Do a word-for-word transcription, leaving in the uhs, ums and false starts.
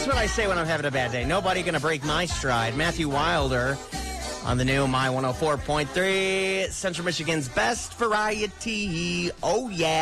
Here's what I say when I'm having a bad day. Nobody gonna break my stride. Matthew Wilder on the new My one oh four point three, Central Michigan's best variety. Oh, yeah.